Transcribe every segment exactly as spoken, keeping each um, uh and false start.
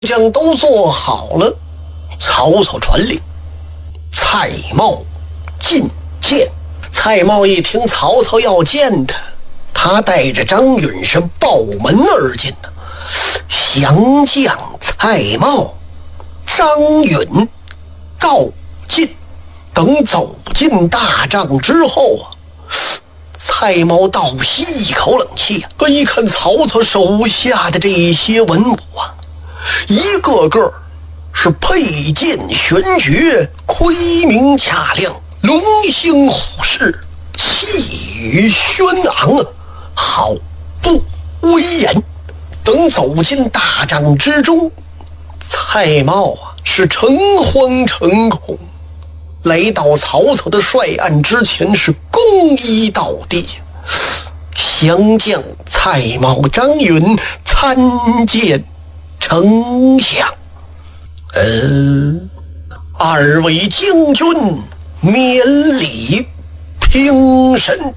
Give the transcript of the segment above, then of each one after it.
将都做好了，曹操传令，蔡瑁觐见。蔡瑁一听曹操要见他，他带着张允是抱门而进的。降将蔡瑁、张允、告进等走进大帐之后啊，蔡瑁倒吸一口冷气啊！可一看曹操手下的这些文武啊，一个个是佩剑玄绝，盔明甲亮，龙兴虎视，气宇轩昂啊，好不威严。等走进大帐之中，蔡瑁啊是诚惶诚恐，来到曹操的帅案之前是躬依倒地。降将蔡瑁、张允参见丞相。呃，二位将军免礼平身。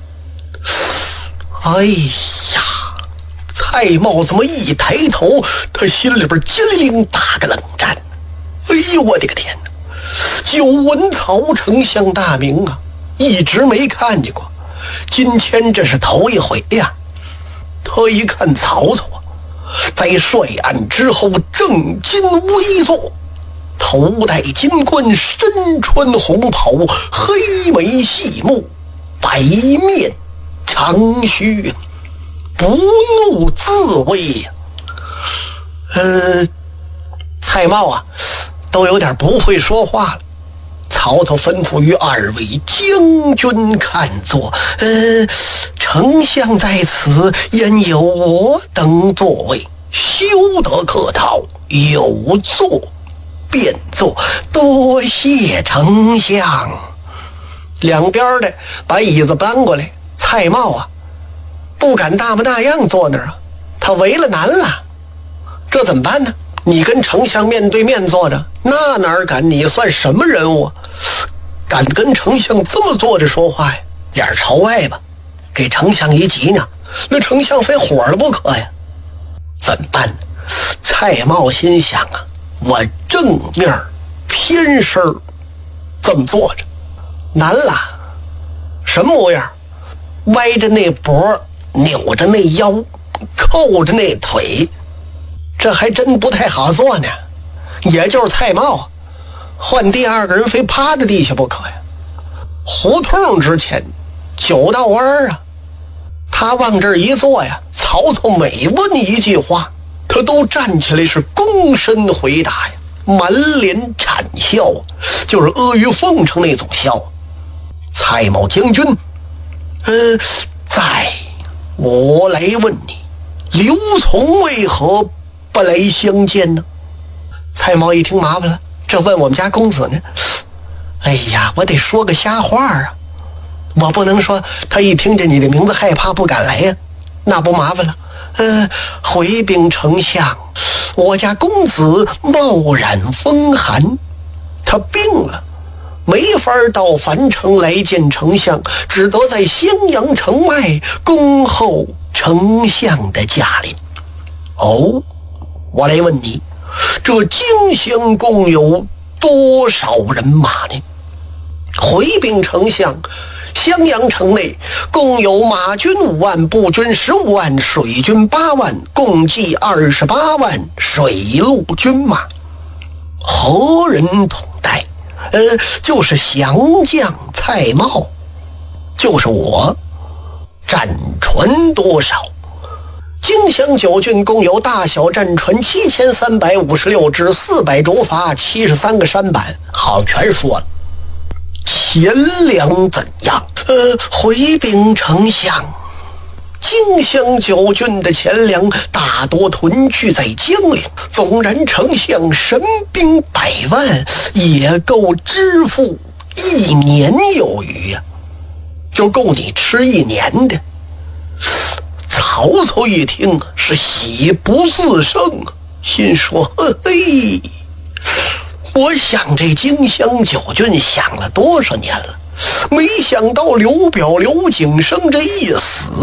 哎呀，蔡瑁这么一抬头，他心里边激灵打个冷战。哎呦我的个天哪，久闻曹丞相大名啊，一直没看见过，今天这是头一回呀。他一看曹操啊，在帅案之后正襟危坐，头戴金冠，身穿红袍，黑眉细目，白面长须，不怒自威呀。呃，蔡瑁啊都有点不会说话了。曹操吩咐于二位将军看座，呃，丞相在此，焉有我等座位，休得客套，有座便坐，多谢丞相。两边的把椅子搬过来，蔡瑁啊不敢大模大样坐那儿啊，他为了难了，这怎么办呢？你跟丞相面对面坐着，那哪敢？你算什么人物啊？敢跟丞相这么坐着说话呀？脸朝外吧，给丞相一急呢，那丞相非火了不可呀。怎么办呢？蔡瑁心想啊，我正面偏身这么坐着难了。什么模样？歪着那脖，扭着那腰，扣着那腿，这还真不太好做呢。也就是蔡瑁换第二个人非趴在地下不可呀。胡同之前九道弯啊，他往这儿一坐呀，曹操每问一句话，他都站起来是躬身回答呀，满脸谄笑，就是阿谀奉承那种笑。蔡瑁将军，呃，在我来问你，刘琮为何不来相见呢？蔡瑁一听麻烦了，这问我们家公子呢？哎呀，我得说个瞎话啊，我不能说他一听见你的名字害怕不敢来呀，那不麻烦了。呃，回禀丞相，我家公子冒染风寒，他病了，没法到樊城来见丞相，只得在襄阳城外恭候丞相的驾临。哦，我来问你，这荆襄共有多少人马呢？回禀丞相，襄阳城内共有马军五万，步军十五万，水军八万，共计二十八万水陆军马。何人统带？呃，就是降将蔡瑁，就是我。战船多少？荆襄九郡共有大小战船七千三百五十六只，四百竹筏，七十三个舢板，好全说了。钱粮怎样？呃，回禀丞相，荆襄九郡的钱粮大多屯聚在江陵，纵然丞相神兵百万，也够支付一年有余呀、啊，就够你吃一年的。曹操一听啊，是喜不自胜啊，心说：嘿嘿，我想这荆襄九郡想了多少年了，没想到刘表刘景升这一死，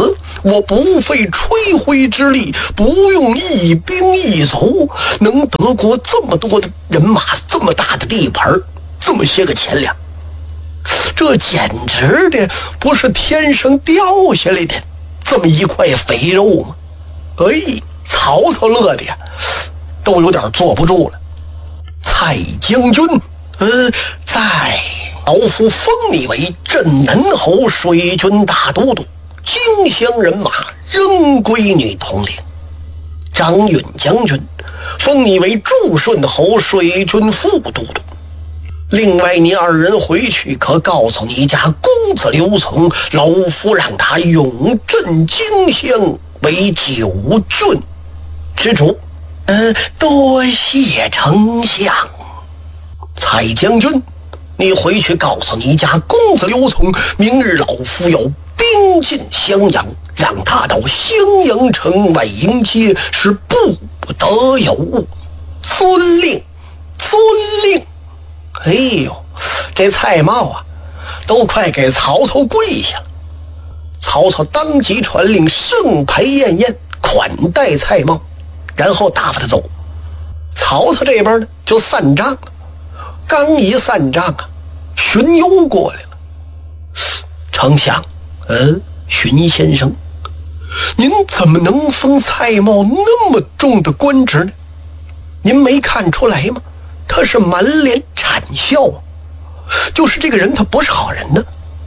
我不费吹灰之力，不用一兵一卒，能得过这么多的人马，这么大的地盘，这么些个钱粮，这简直的不是天上掉下来的这么一块肥肉吗？哎，曹操乐的呀都有点坐不住了。蔡将军，呃，在老夫封你为镇南侯、水军大都督，荆襄人马仍归你统领。张允将军封你为驻顺侯、水军副都督。另外，你二人回去可告诉你家公子刘琮，老夫让他永镇荆襄为九郡之主。呃，多谢丞相。蔡将军，你回去告诉你家公子刘琮，明日老夫要兵进襄阳，让他到襄阳城外迎接，是不得有误。遵令，遵令。哎呦，这蔡瑁啊都快给曹操跪下了。曹操当即传令，盛牌宴宴，款待蔡瑁，然后打发他走。曹操这边呢就散帐了。刚一散帐啊，荀攸过来了。丞相，嗯，荀先生，您怎么能封蔡瑁那么重的官职呢？您没看出来吗？他是满脸谄笑啊，就是这个人他不是好人呢。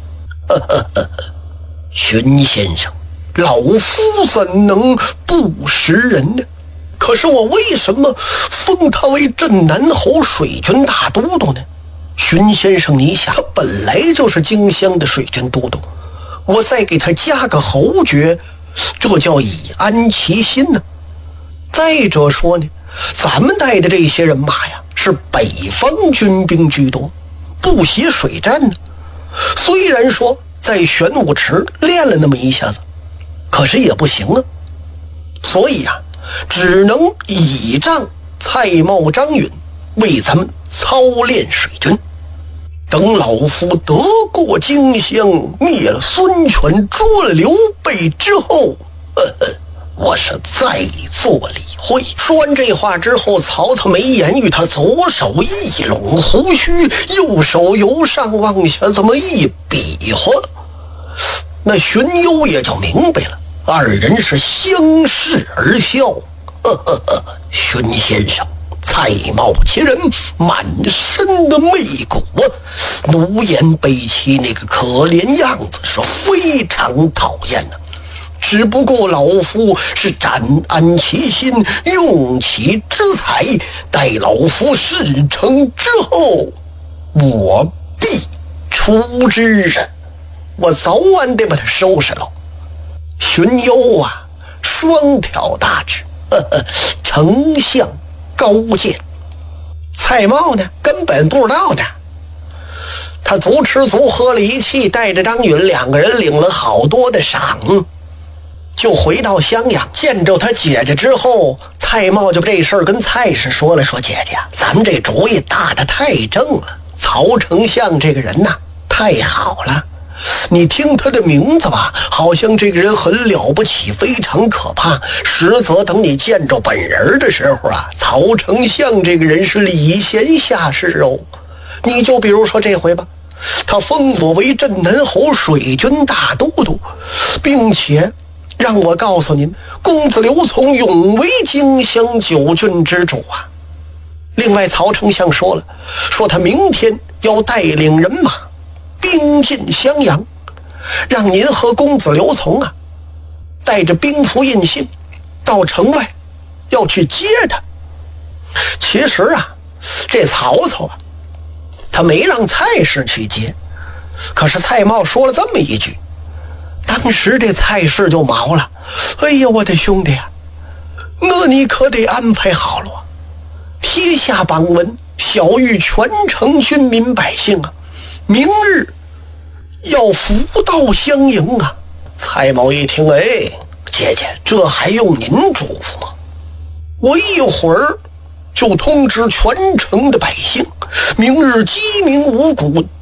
荀先生，老夫怎能不识人呢？可是我为什么封他为镇南侯、水军大都督呢？荀先生，你想，他本来就是荆襄的水军都督，我再给他加个侯爵，这叫以安其心呢。再者说呢，咱们带的这些人马呀，是北方军兵居多，不习水战呢。虽然说在玄武池练了那么一下子，可是也不行啊。所以呀、啊，只能倚仗蔡瑁、张允为咱们操练水军。等老夫得过荆襄，灭了孙权，捉了刘备之后，呵呵，我是再做理会。说完这话之后，曹操没言语，他左手一拢胡须，右手由上往下这么一比划，那荀攸也就明白了，二人是相视而笑。呵呵呵，荀先生，蔡瑁其人满身的媚骨，奴颜卑膝，那个可怜样子是非常讨厌的。只不过老夫是展安其心，用其之才，待老夫事成之后，我必出之啊！我早晚得把他收拾了。荀攸啊，双挑大指，呵呵，丞相高见。蔡瑁呢，根本不知道的。他足吃足喝了一气，带着张允两个人领了好多的赏，就回到襄阳。见着他姐姐之后，蔡瑁就把这事儿跟蔡氏说了，说姐姐，咱们这主意打得太正了，曹丞相这个人呐，太好了。你听他的名字吧，好像这个人很了不起，非常可怕，实则等你见着本人的时候啊，曹丞相这个人是礼贤下士哦。你就比如说这回吧，他封我为镇南侯、水军大都督，并且让我告诉您，公子刘琮永为荆襄九郡之主啊。另外曹丞相说了，说他明天要带领人马兵进襄阳，让您和公子刘琮啊带着兵符印信到城外要去接他。其实啊，这曹操啊，他没让蔡氏去接，可是蔡瑁说了这么一句，当时这蔡氏就毛了。哎呀，我的兄弟啊，那你可得安排好了，贴下榜文，晓谕全城军民百姓啊，明日要扶到襄阳啊。蔡瑁一听，哎，姐姐，这还用您嘱咐吗？我一会儿就通知全城的百姓，明日鸡鸣五谷，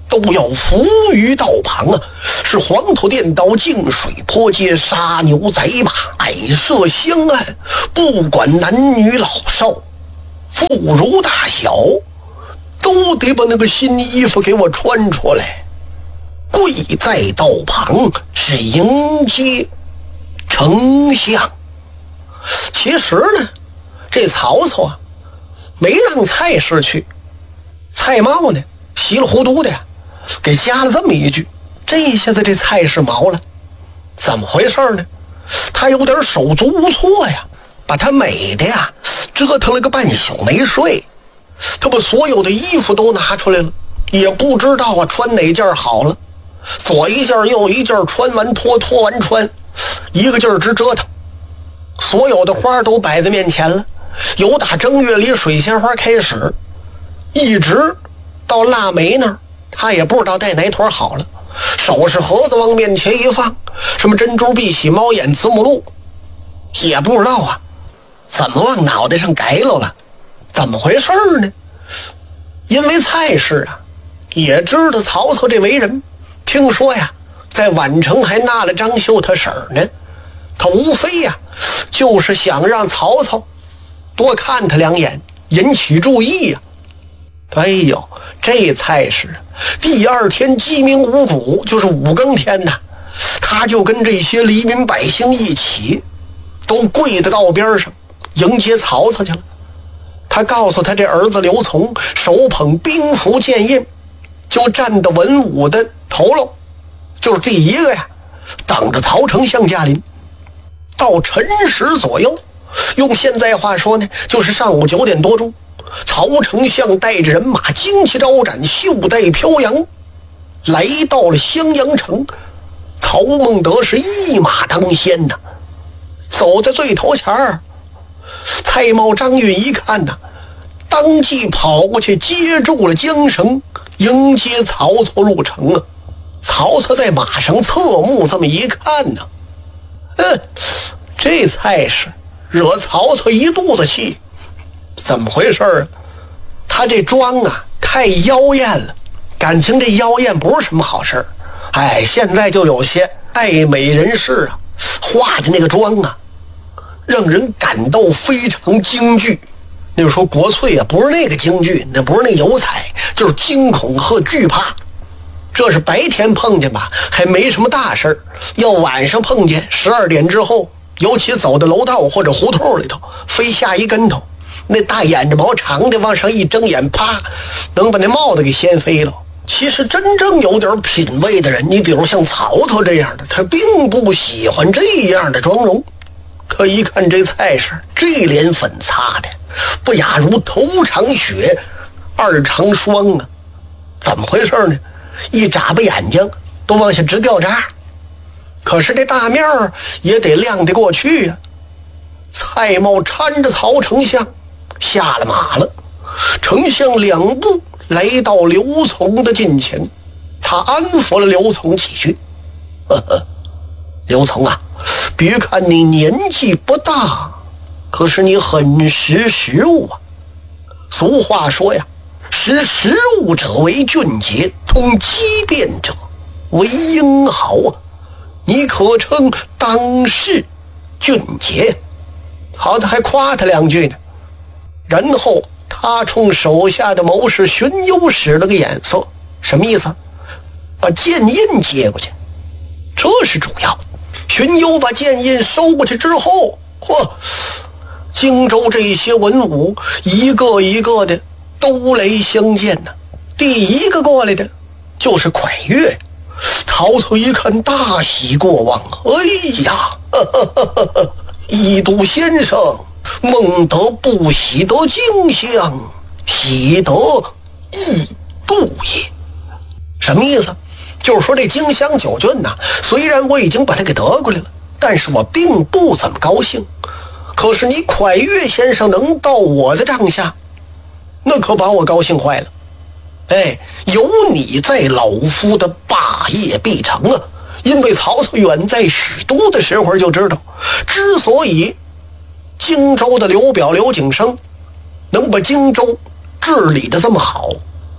都要伏于道旁啊！是黄土垫道，净水坡街，杀牛宰马，摆设香案，不管男女老少，妇孺大小，都得把那个新衣服给我穿出来，跪在道旁，是迎接丞相。其实呢，这曹操啊，没让蔡氏去，蔡瑁呢，稀里糊涂的呀，给加了这么一句，这一下子这蔡氏毛了，怎么回事呢？他有点手足无措呀，把他美的呀折腾了个半宿没睡，他把所有的衣服都拿出来了，也不知道啊穿哪件好了，左一件右一件，穿完脱，脱完穿，一个劲儿直折腾。所有的花都摆在面前了，由打正月里水仙花开始，一直到腊梅那儿，他也不知道带哪坨好了。首饰盒子往面前一放，什么珍珠碧玺猫眼子母鹿，也不知道啊怎么往脑袋上改了了，怎么回事呢？因为蔡氏啊也知道曹操这为人，听说呀在宛城还纳了张绣他婶儿呢，他无非呀就是想让曹操多看他两眼，引起注意呀。哎呦，这蔡氏第二天鸡鸣五谷，就是五更天呐，他就跟这些黎民百姓一起都跪在道边上迎接曹操去了。他告诉他这儿子刘琮手捧兵符剑印，就站到文武的头喽，就是第一个呀，等着曹丞相驾临。到辰时左右，用现在话说呢，就是上午九点多钟，曹丞相带着人马旌旗招展，袖带飘扬，来到了襄阳城。曹孟德是一马当先呐，走在最头前儿。蔡瑁、张允一看呐，当即跑过去接住了缰绳，迎接曹操入城啊。曹操在马上侧目这么一看呢，嗯，这蔡氏惹曹操一肚子气。怎么回事啊？他这妆啊太妖艳了，感情这妖艳不是什么好事儿。哎，现在就有些爱美人士啊画的那个妆啊，让人感到非常惊惧。那就说国粹啊，不是那个京剧，那不是那油彩，就是惊恐和惧怕。这是白天碰见吧还没什么大事儿，要晚上碰见十二点之后，尤其走到楼道或者胡同里头，非下一跟头，那大眼着毛长的往上一睁眼，啪，能把那帽子给掀飞了。其实真正有点品位的人，你比如像曹操这样的，他并不喜欢这样的妆容。可一看这蔡氏，这脸粉擦的不亚如头长雪二长霜啊！怎么回事呢？一眨巴眼睛都往下直掉渣，可是这大面儿也得亮得过去呀、啊。蔡瑁搀着曹丞相下了马了，丞相两步来到刘琮的近前，他安抚了刘琮几句。呵呵，刘琮啊，别看你年纪不大，可是你很识时务啊。俗话说呀，识时务者为俊杰，通机变者为英豪啊。你可称当世俊杰。好，他还夸他两句呢。然后他冲手下的谋士荀攸使了个眼色，什么意思？把剑印接过去，这是主要。荀攸把剑印收过去之后，嚯，荆州这些文武一个一个的都来相见呢。第一个过来的就是蒯越。曹操一看大喜过望，哎呀，呵呵呵呵呵，一都先生，孟德不喜得荆襄，喜得异度也。什么意思？就是说这荆襄九郡呐、啊，虽然我已经把它给得过来了，但是我并不怎么高兴。可是你蒯越先生能到我的帐下，那可把我高兴坏了。哎，有你在，老夫的霸业必成啊！因为曹操远在许都的时候就知道，之所以荆州的刘表刘景升能把荆州治理的这么好，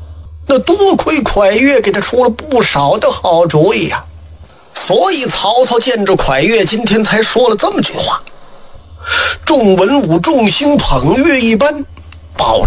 那多亏蒯越给他出了不少的好主意呀、啊。所以曹操见着蒯越，今天才说了这么句话：众文武众星捧月一般，报